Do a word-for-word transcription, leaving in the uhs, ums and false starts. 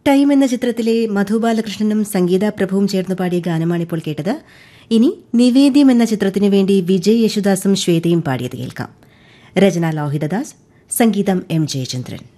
Time എന്ന ചിത്രത്തിലെ മധു ബാലകൃഷ്ണനും സംഗീത പ്രഭുവും ചേർന്ന് പാടിയ ഗാനമാണിപ്പോൾ കേട്ടത്. ഇനി നിവേദ്യം എന്ന ചിത്രത്തിനു വേണ്ടി വിജയ് യേശുദാസും ശ്വേതയും പാടിയത് കേൾക്കാം. രചന ലോഹിതദാസ്, സംഗീതം എം ജയചന്ദ്രൻ.